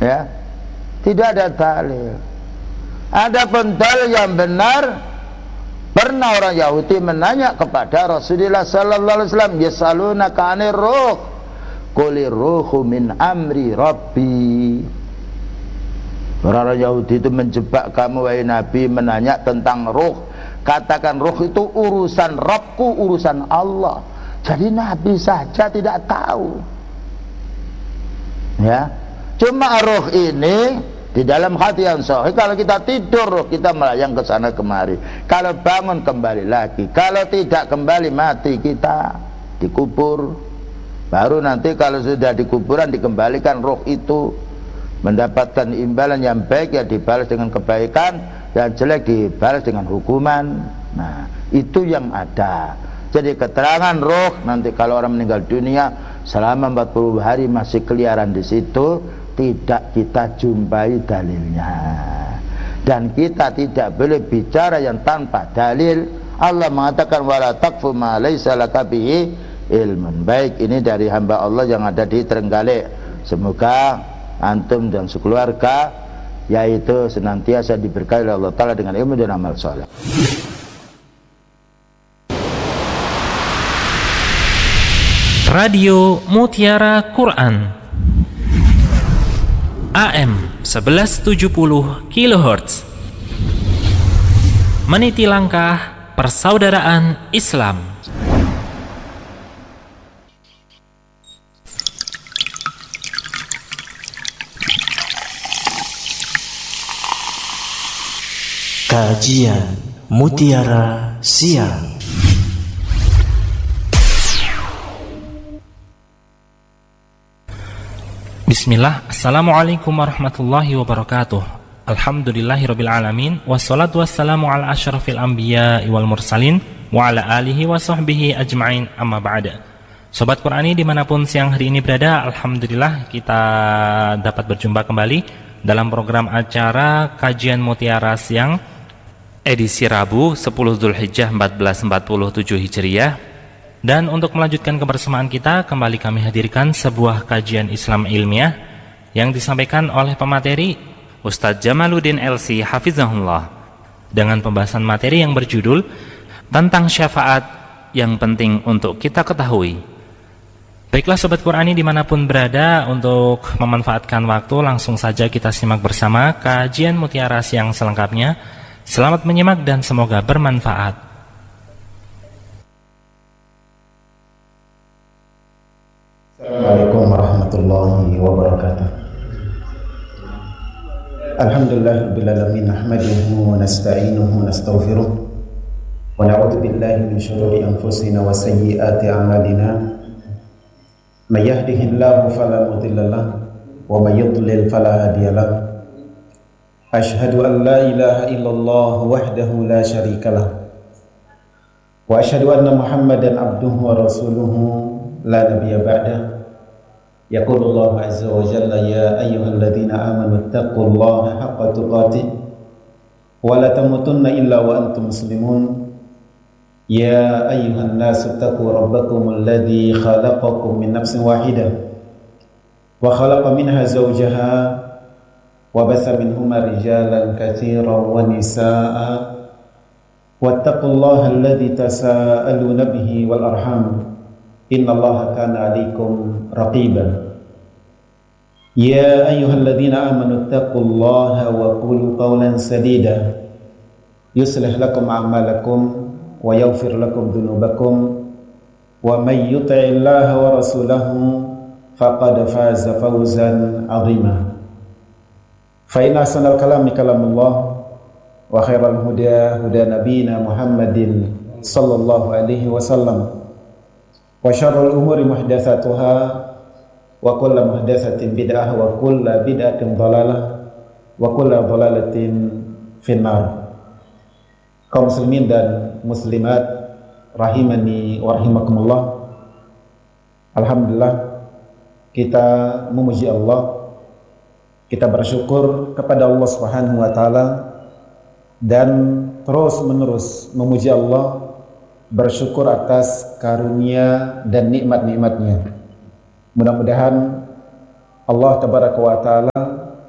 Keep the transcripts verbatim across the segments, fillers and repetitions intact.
Ya, tidak ada dalil. Adapun dalil yang benar, pernah orang Yahudi menanya kepada Rasulullah sallallahu alaihi wasallam, yasalunaka 'anir ruh, qulir ruhu min amri rabbi. Orang Yahudi itu menjebak kamu wahai Nabi, menanya tentang ruh. Katakan ruh itu urusan Rabbku, urusan Allah. Jadi Nabi saja tidak tahu. Ya, cuma ruh ini di dalam hati yang sahih. Kalau kita tidur, kita melayang ke sana kemari. Kalau bangun, kembali lagi. Kalau tidak kembali, mati kita, dikubur. Baru nanti kalau sudah di kuburan dikembalikan ruh itu, mendapatkan imbalan yang baik, ya dibalas dengan kebaikan, yang jelek dibalas dengan hukuman. Nah, itu yang ada. Jadi keterangan roh nanti kalau orang meninggal dunia selama empat puluh hari masih keliaran di situ, tidak kita jumpai dalilnya. Dan kita tidak boleh bicara yang tanpa dalil. Allah mengatakan wala taqfu ma laysa laka bihi ilmun. Baik, ini dari hamba Allah yang ada di Trenggalek. Semoga antum dan sekeluarga yaitu senantiasa diberkahi oleh Allah Ta'ala dengan ilmu dan amal saleh. Radio Mutiara Quran A M seribu tujuh puluh kilohertz, meniti langkah persaudaraan Islam. Kajian Mutiara Siang. Bismillah, Assalamualaikum warahmatullahi wabarakatuh. Alhamdulillahirabbil alamin, wassalatu wassalamu ala asyrafil anbiya wal mursalin wa ala alihi wa sahbihi ajma'in, amma ba'da. Sobat Qurani dimanapun siang hari ini berada, alhamdulillah kita dapat berjumpa kembali dalam program acara Kajian Mutiara Siang edisi Rabu sepuluh Dzulhijjah seribu empat ratus empat puluh tujuh Hijriah. Dan untuk melanjutkan kebersamaan kita, kembali kami hadirkan sebuah kajian Islam ilmiah yang disampaikan oleh pemateri Ustadz Jamaluddin L C Hafizahullah dengan pembahasan materi yang berjudul tentang syafaat yang penting untuk kita ketahui. Baiklah Sobat Qurani dimanapun berada, untuk memanfaatkan waktu langsung saja kita simak bersama kajian Mutiara Siang selengkapnya. Selamat menyimak dan semoga bermanfaat. Assalamualaikum warahmatullahi wabarakatuh. Alhamdulillahirabbil alamin, nahmaduhu wa nasta'inuhu wa nastaghfiruh wa na'udzu billahi min shururi anfusina wa sayyiati a'malina. May yahdihillahu fala mudilla lahu wa may yudlil fala hadiya lahu. Ashhadu an la ilaha illallah wahdahu la syarika lahu wa ashhadu anna Muhammadan abduhu wa rasuluhu la nabiyya ba'da. Yaqulullahu azza wa jalla ya ayyuhalladzina amanu taqullaha haqqa tuqatih wa la tamutunna illa wa antum muslimun. Ya ayyuhan nasu taqu rabbakumul ladzi khalaqakum min nafsin wahidah wa khalaqa minha zawjaha wa basa minhuma rijalan katsiran wa nisaa'a wattaqullaha alladzi tasaaluna bihi wal arham innallaha kana 'alaikum raqiban. Ya ayyuhalladzina amanu taqullaha wa qulu qawlan sadida yuslih lakum a'malakum wa yaghfir lakum dhunubakum wa may yuti'illaha wa rasulahu faqad faza fawzan 'azima. Fa inna ahsanal kalami kalamullah wa khairal huda huda nabiyina Muhammadin sallallahu alaihi wasallam wa syarrul umuri muhdatsatuha wa kullu muhdatsatin bid'ah wa kullu bid'atin dhalalah wa kullu dhalalatin finnar. Kaum muslimin dan muslimat rahimani wa rahimakumullah, alhamdulillah kita memuji Allah, kita bersyukur kepada Allah Subhanahu wa taala dan terus menerus memuji Allah, bersyukur atas karunia dan nikmat-nikmatnya. Mudah-mudahan Allah tabaraka wa ta'ala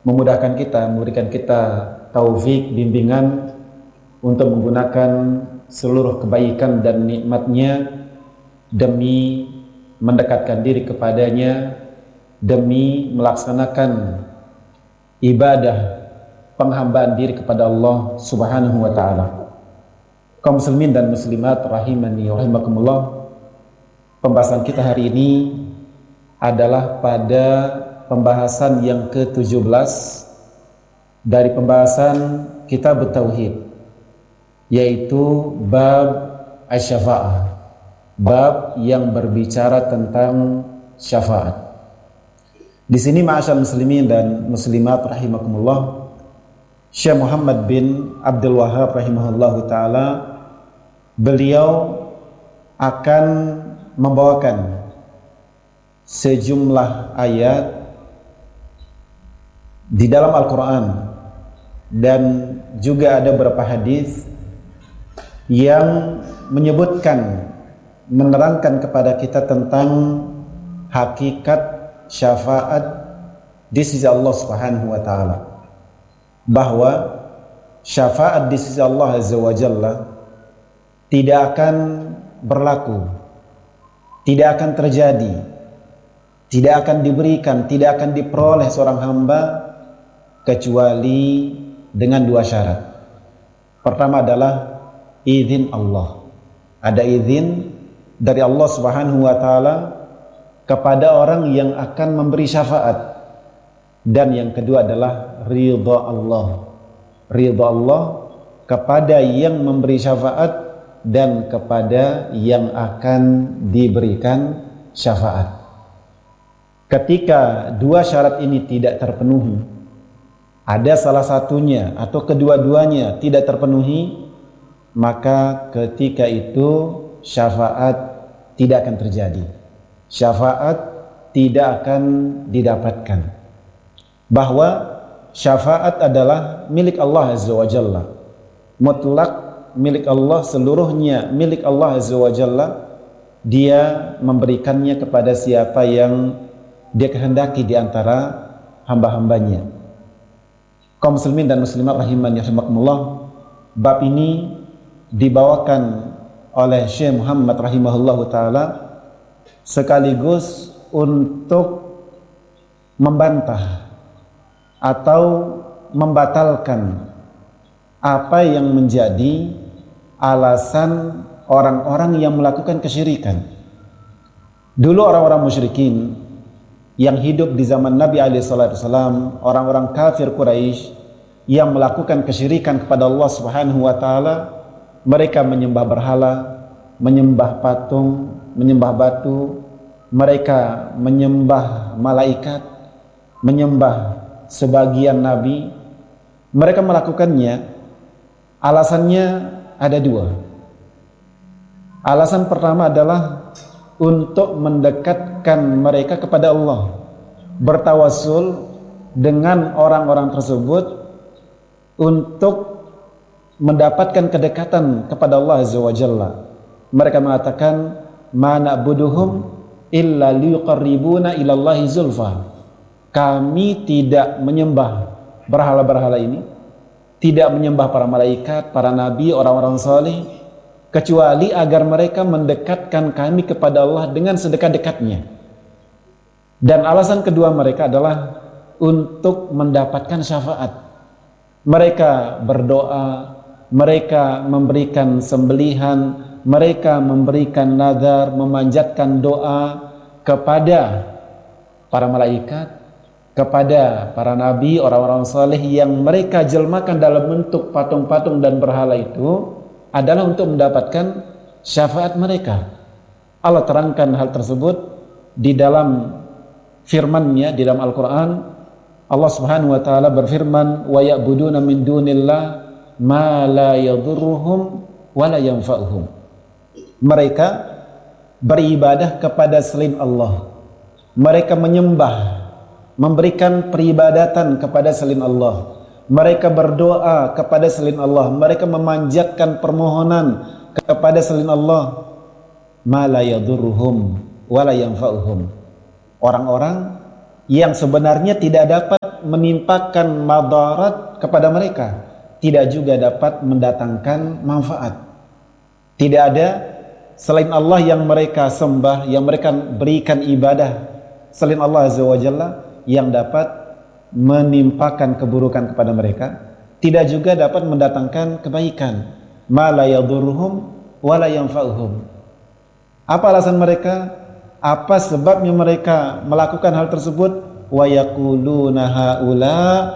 memudahkan kita, memberikan kita taufik, bimbingan untuk menggunakan seluruh kebaikan dan nikmat-Nya demi mendekatkan diri kepadanya, demi melaksanakan ibadah penghambaan diri kepada Allah Subhanahu wa taala. Kaum muslimin dan muslimat rahimani wa rahimakumullah. Pembahasan kita hari ini adalah pada pembahasan yang ke tujuh belas dari pembahasan kitab Tauhid, yaitu bab asy-syafa'ah, bab yang berbicara tentang syafaat. Di sini ma'asyar muslimin dan muslimat rahimakumullah, Syekh Muhammad bin Abdul Wahhab rahimahullahu taala, beliau akan membawakan sejumlah ayat di dalam Al-Quran dan juga ada beberapa hadis yang menyebutkan, menerangkan kepada kita tentang hakikat syafaat di sisi Allah Subhanahu wa taala, bahwa syafaat di sisi Allah Azza wa Jalla tidak akan berlaku, tidak akan terjadi, tidak akan diberikan, tidak akan diperoleh seorang hamba kecuali dengan dua syarat. Pertama adalah izin Allah. Ada izin dari Allah Subhanahu wa taala kepada orang yang akan memberi syafaat. Dan yang kedua adalah ridha Allah. Ridha Allah kepada yang memberi syafaat dan kepada yang akan diberikan syafaat. Ketika dua syarat ini tidak terpenuhi, ada salah satunya atau kedua-duanya tidak terpenuhi, maka ketika itu syafaat tidak akan terjadi. Syafaat tidak akan didapatkan. Bahwa syafaat adalah milik Allah Azza wa Jalla, mutlak milik Allah, seluruhnya milik Allah Azza wa Jalla. Dia memberikannya kepada siapa yang Dia kehendaki di antara hamba-hambanya. Kaum muslimin dan muslimat rahimani rahimakumullah, bab ini dibawakan oleh Syekh Muhammad rahimahullahu taala sekaligus untuk membantah atau membatalkan apa yang menjadi alasan orang-orang yang melakukan kesyirikan. Dulu orang-orang musyrikin yang hidup di zaman Nabi alaihi salatu wasallam, orang-orang kafir Quraisy yang melakukan kesyirikan kepada Allah Subhanahu wa taala, mereka menyembah berhala, menyembah patung, menyembah batu, mereka menyembah malaikat, menyembah sebagian nabi. Mereka melakukannya, alasannya ada dua. Alasan pertama adalah untuk mendekatkan mereka kepada Allah, bertawassul dengan orang-orang tersebut untuk mendapatkan kedekatan kepada Allah Azza wa Jalla. Mereka mengatakan, ma na'buduhum illa liqarribuna ilallahi zulfa. Kami tidak menyembah berhala-berhala ini, tidak menyembah para malaikat, para nabi, orang-orang saleh, kecuali agar mereka mendekatkan kami kepada Allah dengan sedekat-dekatnya. Dan alasan kedua mereka adalah untuk mendapatkan syafaat. Mereka berdoa, mereka memberikan sembelihan, mereka memberikan nazar, memanjatkan doa kepada para malaikat, kepada para nabi, orang-orang saleh yang mereka jelmakan dalam bentuk patung-patung dan berhala itu adalah untuk mendapatkan syafaat mereka. Allah terangkan hal tersebut di dalam firman-Nya di dalam Al-Quran. Allah Subhanahu wa taala berfirman, wa ya'buduna min dunillah ma la yadhurruhum wa la yanfa'uhum. Mereka beribadah kepada selain Allah. Mereka menyembah, memberikan peribadatan kepada selain Allah. Mereka berdoa kepada selain Allah. Mereka memanjatkan permohonan kepada selain Allah. Ma la yadurruhum wa la yanfa'uhum. Orang-orang yang sebenarnya tidak dapat dapat menimpakan madarat kepada mereka, tidak juga dapat mendatangkan manfaat. Tidak ada selain Allah yang mereka sembah, yang mereka berikan ibadah selain Allah Azza wa Jalla, yang dapat menimpakan keburukan kepada mereka, tidak juga dapat mendatangkan kebaikan. Ma la yadurruhum wa la yanfa'uhum. Apa alasan mereka? Apa sebabnya mereka melakukan hal tersebut? Wa yaquluna haula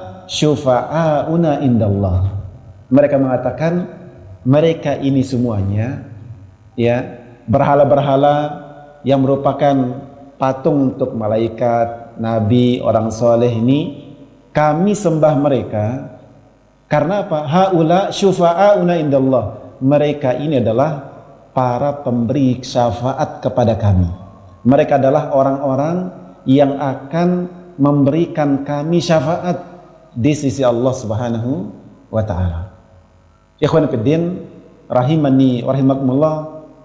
syufa'auna indallah. Mereka mengatakan mereka ini semuanya ya berhala-berhala yang merupakan patung untuk malaikat, nabi, orang soleh ini, kami sembah mereka karena apa? Haula syufa'auna indallah. Mereka ini adalah para pemberi syafaat kepada kami. Mereka adalah orang-orang yang akan memberikan kami syafaat di sisi Allah Subhanahu wa taala. Ikhwan fillah rahimani wa rahimakumullah.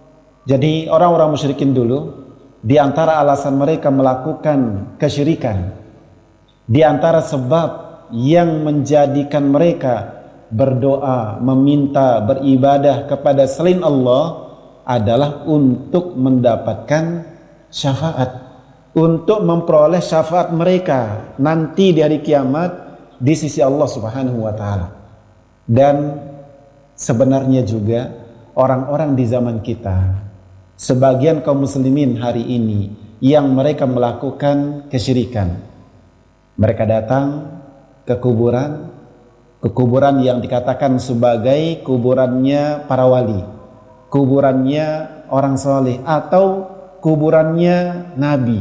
Jadi orang-orang musyrikin dulu, di antara alasan mereka melakukan kesyirikan, di antara sebab yang menjadikan mereka berdoa, meminta, beribadah kepada selain Allah adalah untuk mendapatkan syafaat, untuk memperoleh syafaat mereka nanti di hari kiamat di sisi Allah Subhanahu wa taala. Dan sebenarnya juga orang-orang di zaman kita, sebagian kaum muslimin hari ini yang mereka melakukan kesyirikan, mereka datang ke kuburan, ke kuburan yang dikatakan sebagai kuburannya para wali, kuburannya orang soleh, atau kuburannya nabi.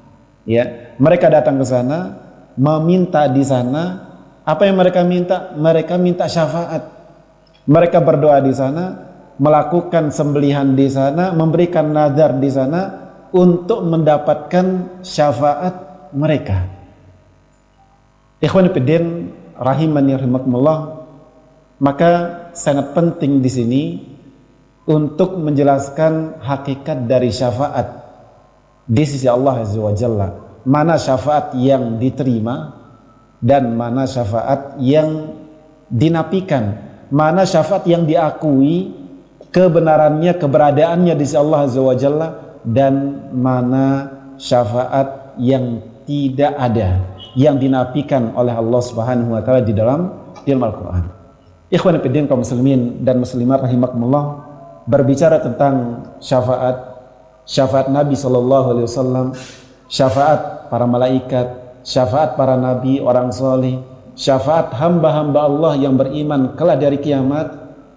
Ya, mereka datang ke sana, meminta di sana. Apa yang mereka minta? Mereka minta syafaat. Mereka berdoa di sana, melakukan sembelihan di sana, memberikan nazar di sana untuk mendapatkan syafaat mereka. Ikhwan fillah rahimani rahimakumullah, maka sangat penting di sini untuk menjelaskan hakikat dari syafaat di sisi Allah Azza wa Jalla. Mana syafaat yang diterima dan mana syafaat yang dinafikan, mana syafaat yang diakui kebenarannya, keberadaannya di sisi Allah Azza wa Jalla, dan mana syafaat yang tidak ada, yang dinafikan oleh Allah Subhanahu wa taala di dalam dalam Al-Qur'an. Ikhwan fillah kaum muslimin dan muslimat rahimakumullah, berbicara tentang syafaat, syafaat Nabi sallallahu alaihi wasallam, syafaat para malaikat, syafaat para nabi, orang soleh, syafaat hamba-hamba Allah yang beriman kelak dari kiamat,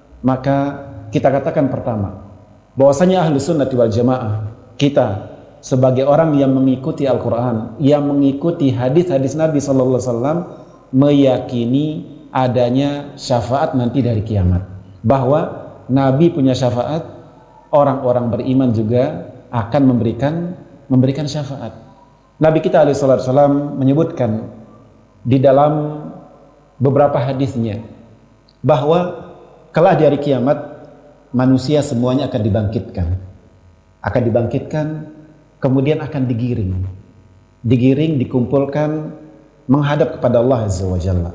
maka kita katakan pertama bahwasanya ahlu sunnah wal jamaah, kita sebagai orang yang mengikuti Al-Quran, yang mengikuti hadis-hadis Nabi sallallahu alaihi wasallam, meyakini adanya syafaat nanti dari kiamat, bahwa Nabi punya syafaat, orang-orang beriman juga akan memberikan memberikan syafaat. Nabi kita alaihi salatu wasallam menyebutkan di dalam beberapa hadisnya bahwa kelak di hari kiamat manusia semuanya akan dibangkitkan, akan dibangkitkan, kemudian akan digiring, digiring, dikumpulkan menghadap kepada Allah Azza wa Jalla.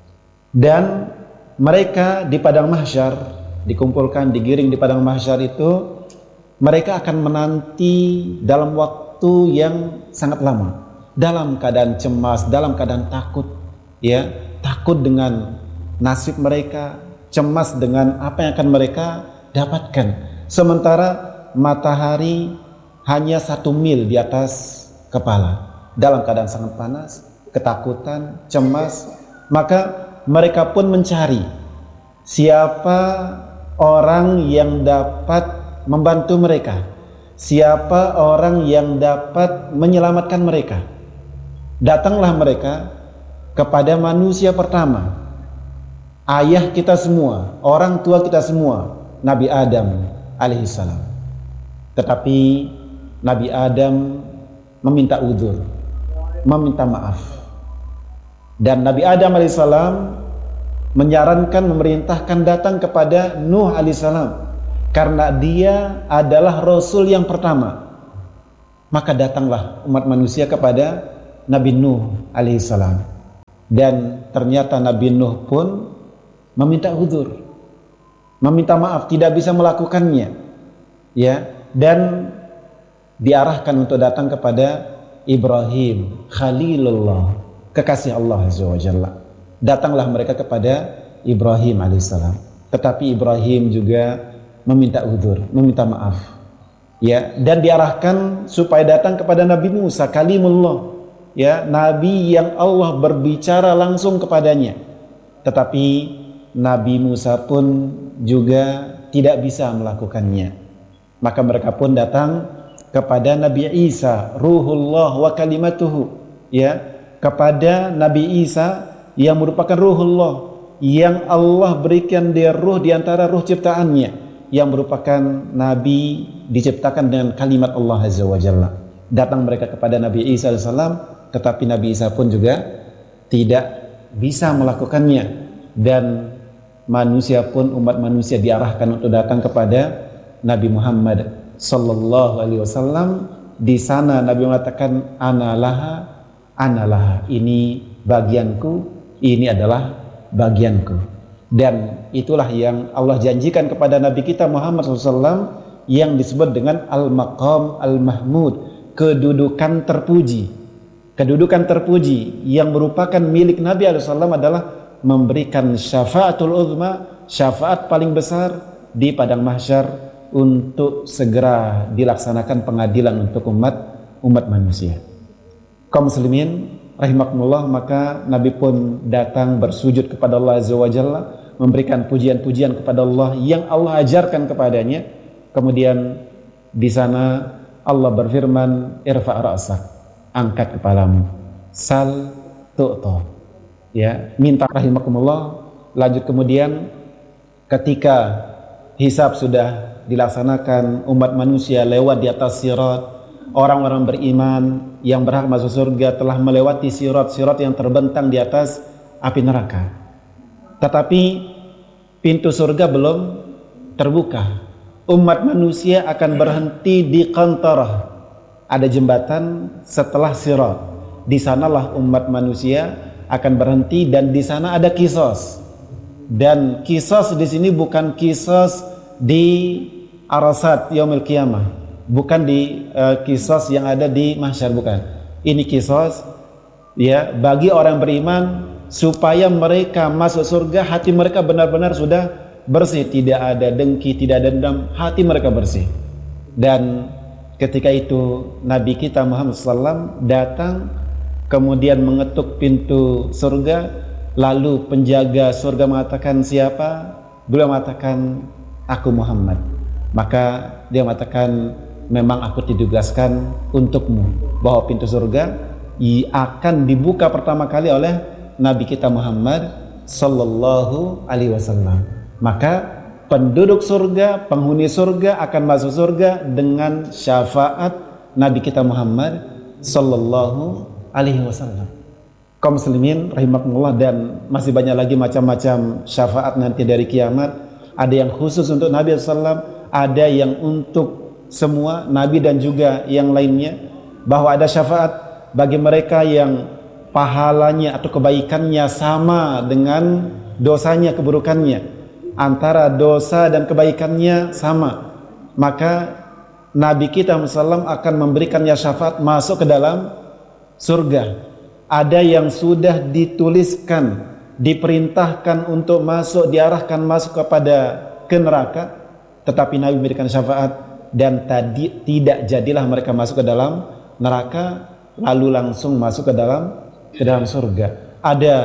Dan mereka di padang mahsyar, dikumpulkan, digiring di padang mahsyar itu, mereka akan menanti dalam waktu yang sangat lama, dalam keadaan cemas, dalam keadaan takut, ya, takut dengan nasib mereka, cemas dengan apa yang akan mereka dapatkan. Sementara matahari hanya satu mil di atas kepala, dalam keadaan sangat panas, ketakutan, cemas. Maka mereka pun mencari siapa orang yang dapat membantu mereka, siapa orang yang dapat menyelamatkan mereka. Datanglah mereka kepada manusia pertama, ayah kita semua, orang tua kita semua, Nabi Adam alaihissalam. Tetapi Nabi Adam meminta udzur, meminta maaf. Dan Nabi Adam alaihissalam menyarankan, memerintahkan datang kepada Nuh alaihissalam, karena dia adalah Rasul yang pertama. Maka datanglah umat manusia kepada Nabi Nuh alaihissalam. Dan ternyata Nabi Nuh pun meminta uzur, meminta maaf, tidak bisa melakukannya, ya, dan diarahkan untuk datang kepada Ibrahim Khalilullah, kekasih Allah Azza wa Jalla. Datanglah mereka kepada Ibrahim alaihissalam, tetapi Ibrahim juga meminta uzur, meminta maaf, ya, dan diarahkan supaya datang kepada Nabi Musa Kalimullah, ya, nabi yang Allah berbicara langsung kepadanya. Tetapi Nabi Musa pun juga tidak bisa melakukannya. Maka mereka pun datang kepada Nabi Isa Ruhullah wa kalimatuhu, ya, kepada Nabi Isa yang merupakan Ruhullah, yang Allah berikan dia ruh di antara ruh ciptaannya, yang merupakan nabi diciptakan dengan kalimat Allah Azza wa Jalla. Datang mereka kepada Nabi Isa alaihissalam, tetapi Nabi Isa pun juga tidak bisa melakukannya. Dan manusia pun, umat manusia diarahkan untuk datang kepada Nabi Muhammad sallallahu alaihi wasallam. Di sana Nabi mengatakan analaha, analaha, ini bagianku, ini adalah bagianku. Dan itulah yang Allah janjikan kepada Nabi kita Muhammad sallallahu alaihi wasallam, yang disebut dengan al-maqam al-mahmud, kedudukan terpuji. Kedudukan terpuji yang merupakan milik Nabi alaihi wasallam adalah memberikan syafaatul uzma, syafaat paling besar di padang mahsyar, untuk segera dilaksanakan pengadilan untuk umat umat manusia. Kaum muslimin rahimakumullah, maka Nabi pun datang bersujud kepada Allah Azza wa Jalla, memberikan pujian-pujian kepada Allah yang Allah ajarkan kepadanya. Kemudian di sana Allah berfirman, irfa' ra'sak, angkat kepalamu, sal tu'ta, ya, minta, rahimakumullah. Lanjut kemudian ketika hisab sudah dilaksanakan, umat manusia lewat di atas sirat, orang-orang beriman yang berhak masuk surga telah melewati sirat-sirat yang terbentang di atas api neraka. Tetapi pintu surga belum terbuka. Umat manusia akan berhenti di qantarah, ada jembatan setelah sirat. Di sanalah umat manusia akan berhenti, dan di sana ada kisos. Dan kisos di sini bukan kisos di arasat yaumil qiyamah, bukan di uh, kisos yang ada di mahsyar, bukan. Ini kisos, ya, bagi orang beriman supaya mereka masuk surga, hati mereka benar-benar sudah bersih, tidak ada dengki, tidak ada dendam, hati mereka bersih. Dan ketika itu Nabi kita Muhammad sallallahu alaihi wasallam datang, kemudian mengetuk pintu surga, lalu penjaga surga mengatakan, siapa? Beliau mengatakan, aku Muhammad. Maka dia mengatakan, memang aku ditugaskan untukmu, bahwa pintu surga akan dibuka pertama kali oleh Nabi kita Muhammad sallallahu alaihi wasallam. Maka penduduk surga, penghuni surga akan masuk surga dengan syafaat Nabi kita Muhammad sallallahu alaihi wasallam. Kaum muslimin rahimakumullah, dan masih banyak lagi macam-macam syafaat nanti dari kiamat. Ada yang khusus untuk Nabi sallallahu alaihi wasallam, ada yang untuk semua nabi dan juga yang lainnya, bahwa ada syafaat bagi mereka yang pahalanya atau kebaikannya sama dengan dosanya, keburukannya, antara dosa dan kebaikannya sama, maka Nabi kita sallallahu alaihi wasallam akan memberikannya syafaat masuk ke dalam surga. Ada yang sudah dituliskan, diperintahkan untuk masuk, diarahkan masuk kepada ke neraka, tetapi Nabi memberikan syafaat, dan tadi tidak jadilah mereka masuk ke dalam neraka, lalu langsung masuk ke dalam ke dalam surga. Ada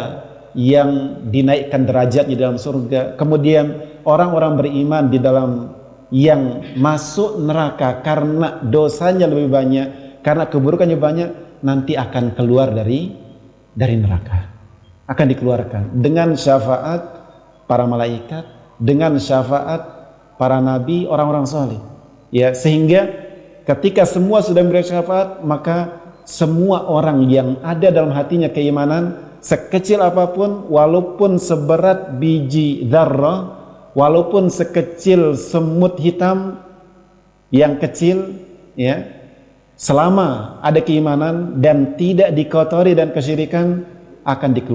yang dinaikkan derajat di dalam surga. Kemudian orang-orang beriman di dalam yang masuk neraka karena dosanya lebih banyak, karena keburukannya banyak, nanti akan keluar dari dari neraka, akan dikeluarkan dengan syafaat para malaikat, dengan syafaat para nabi, orang-orang saleh, ya, sehingga ketika semua sudah memberikan syafaat, maka semua orang yang ada dalam hatinya keimanan, sekecil apapun, walaupun seberat biji dzarrah, walaupun sekecil semut hitam yang kecil, ya, selama ada keimanan dan tidak dikotori dan kesyirikan, akan dikeluarkan